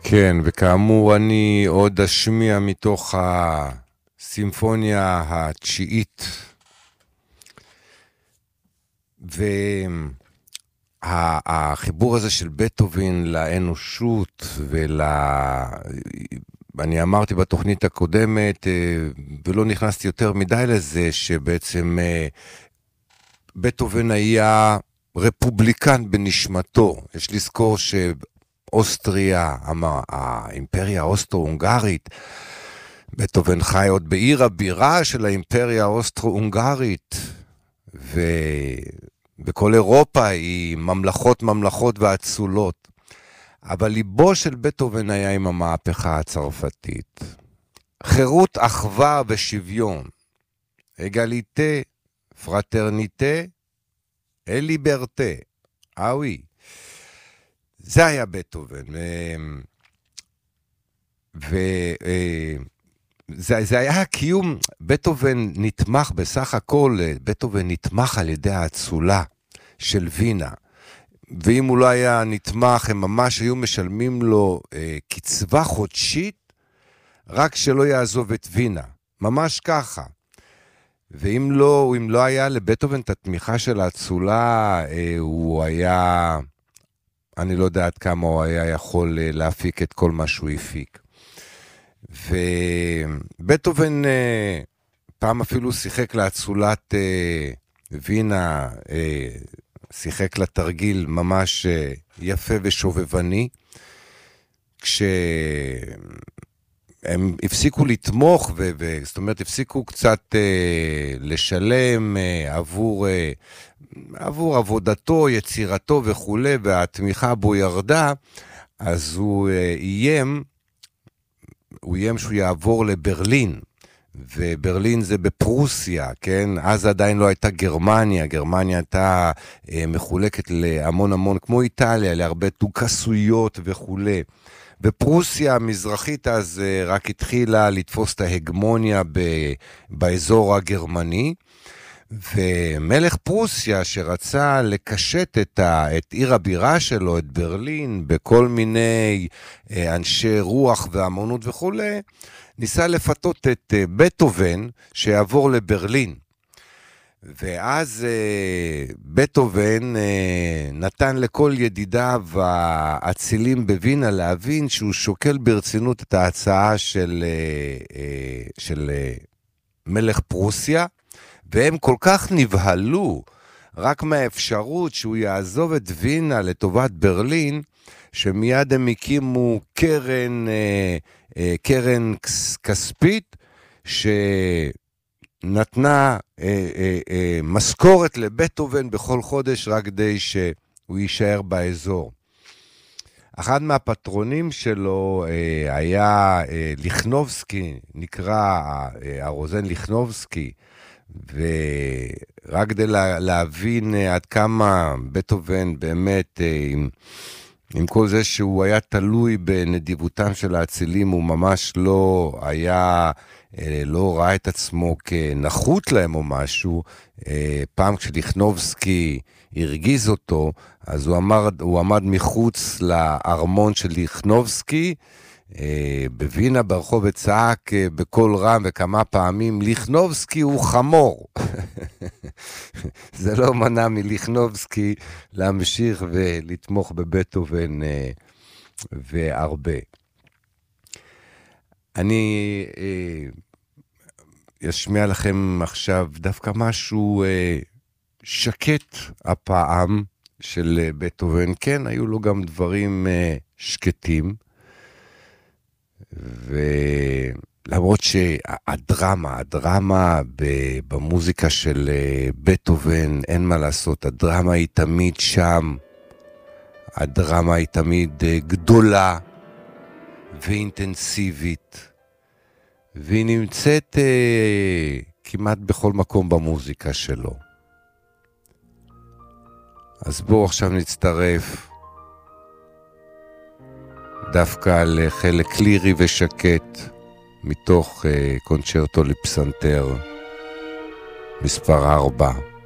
כן, וכאמור אני עוד אשמיע מתוך הסימפוניה התשיעית, והחיבור הזה של בטהובן לאנושות אני אמרתי בתוכנית הקודמת, ולא נכנסתי יותר מדי לזה, שבעצם בטהובן היה רפובליקן בנשמתו. יש לזכור אוסטריה, האימפריה האוסטרו-הונגרית, בטהובן חי עוד בעיר הבירה של האימפריה האוסטרו-הונגרית, ובכל אירופה היא ממלכות ואצולות. אבל ליבו של בטהובן היה עם המהפכה הצרפתית. חירות, אחווה ושוויון. אגליטה, פרטרניטה, ליברטה. אוי. זה היה בטהובן. זה היה קיום, בטהובן נתמך בסך הכל, בטהובן נתמך על ידי האצולה של וינה. ואם הוא לא היה נתמך, הם ממש היו משלמים לו קצבה חודשית, רק שלא יעזוב את וינה. ממש ככה. ואם לא היה לבטהובן את התמיכה של האצולה, הוא היה, אני לא יודע עד כמה הוא היה יכול להפיק את כל מה שהוא הפיק. ובטהובן פעם אפילו שיחק לאצולת וינה, שיחק לתרגיל ממש יפה ושובבני, כשהם הפסיקו לתמוך, זאת אומרת, הפסיקו קצת לשלם עבור עבודתו, יצירתו וכו', והתמיכה בו ירדה, אז הוא איים שהוא יעבור לברלין, וברלין זה בפרוסיה, כן? אז עדיין לא הייתה גרמניה, גרמניה הייתה מחולקת להמון, כמו איטליה, להרבה דוכסויות וכו'. בפרוסיה המזרחית אז רק התחילה לתפוס את ההגמוניה באזור הגרמני, ומלך פרוסיה שרצה לקשט את עיר הבירה שלו, את ברלין, בכל מיני אנשי רוח ואמנות וכו', ניסה לפתות את בטהובן שיעבור לברלין. ואז בטהובן נתן לכל ידידיו האצילים בווינה להבין שהוא שוקל ברצינות את ההצעה של מלך פרוסיה, והם כל כך נבהלו רק מהאפשרות שהוא יעזוב את וינה לטובת ברלין, שמיד הם הקימו קרן כספית שנתנה משכורת לבטהובן בכל חודש רק כדי שהוא יישאר באזור. אחד מהפטרונים שלו היה ליכנובסקי, נקרא הרוזן ליכנובסקי, ורק כדי להבין עד כמה בטהובן באמת, עם כל זה שהוא היה תלוי בנדיבותם של האצילים, הוא ממש לא ראה את עצמו כנחות להם או משהו. פעם כשליכנובסקי הרגיז אותו, אז הוא עמד מחוץ לארמון של ליכנובסקי, בווינה ברחוב וצעק בכל רם וכמה פעמים, ליכנובסקי הוא חמור. זה לא מנע מליכנובסקי להמשיך ולתמוך בבטהובן והרבה. אני אשמיע לכם עכשיו דווקא משהו שקט הפעם של בטהובן. כן, היו לו גם דברים שקטים, ולמרות שהדרמה במוזיקה של בטהובן, אין מה לעשות, הדרמה היא תמיד שם, הדרמה היא תמיד גדולה ואינטנסיבית, והיא נמצאת כמעט בכל מקום במוזיקה שלו. אז בואו עכשיו נצטרף דווקא לחלק לירי ושקט מתוך קונצ'רטו לפסנתר מספר 4.